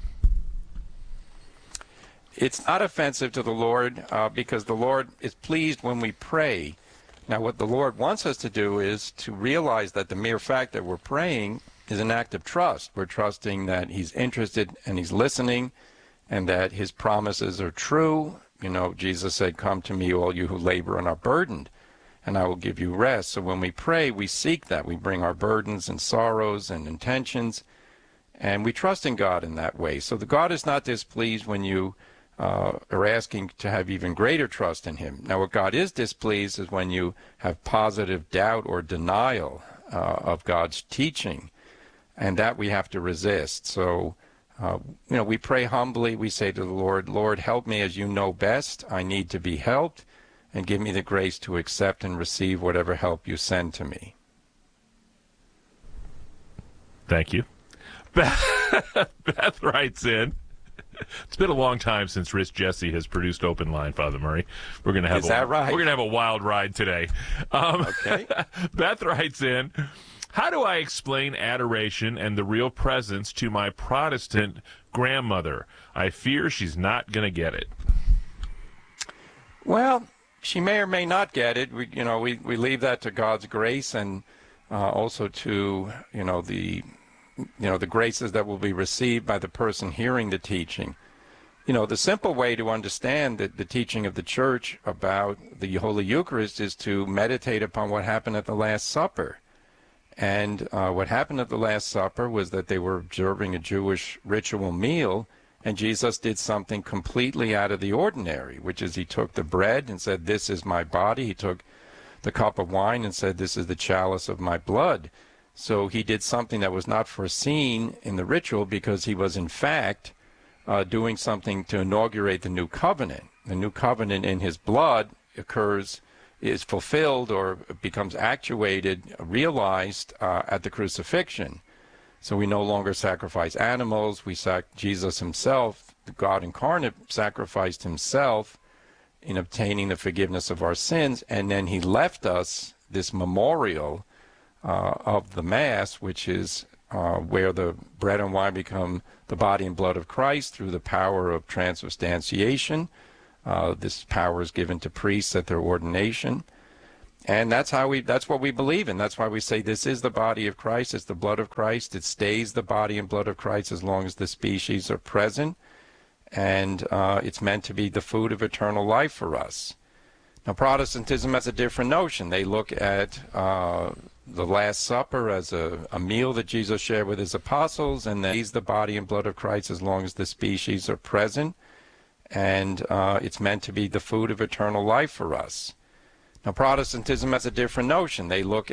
It's not offensive to the Lord uh, because the Lord is pleased when we pray. Now, what the Lord wants us to do is to realize that the mere fact that we're praying is an act of trust. We're trusting that he's interested and he's listening and that his promises are true. You know, Jesus said, come to me, all you who labor and are burdened, and I will give you rest. So when we pray, we seek that. We bring our burdens and sorrows and intentions, and we trust in God in that way. So the God is not displeased when you uh, are asking to have even greater trust in him. Now, what God is displeased is when you have positive doubt or denial uh, of God's teaching, and that we have to resist. So, uh, you know, we pray humbly. We say to the Lord, Lord, help me as you know best. I need to be helped, and give me the grace to accept and receive whatever help you send to me. Thank you. Beth, Beth writes in, it's been a long time since Rich Jesse has produced Open Line, Father Murray. We're gonna have Is a, that right? We're gonna have a wild ride today. Um, okay. Beth writes in, how do I explain adoration and the real presence to my Protestant grandmother? I fear she's not gonna get it. Well, she may or may not get it. We, you know, we, we leave that to God's grace and uh, also to, you know, the you know, the graces that will be received by the person hearing the teaching. You know, the simple way to understand the, the teaching of the Church about the Holy Eucharist is to meditate upon what happened at the Last Supper. And uh, what happened at the Last Supper was that they were observing a Jewish ritual meal, And Jesus did something completely out of the ordinary, which is he took the bread and said, "This is my body." He took the cup of wine and said, "This is the chalice of my blood." So he did something that was not foreseen in the ritual, because he was in fact uh, doing something to inaugurate the new covenant. The new covenant in his blood occurs, is fulfilled or becomes actuated, realized uh, at the crucifixion. So we no longer sacrifice animals. We sac- Jesus himself, the God incarnate, sacrificed himself in obtaining the forgiveness of our sins, and then he left us this memorial uh, of the Mass, which is uh, where the bread and wine become the body and blood of Christ through the power of transubstantiation. Uh, this power is given to priests at their ordination. And that's how we, that's what we believe in. That's why we say this is the body of Christ. It's the blood of Christ. It stays the body and blood of Christ as long as the species are present. And uh, it's meant to be the food of eternal life for us. Now, Protestantism has a different notion. They look at uh, the Last Supper as a, a meal that Jesus shared with his apostles, and that he's the body and blood of Christ as long as the species are present. And uh, it's meant to be the food of eternal life for us. Now, Protestantism has a different notion. They look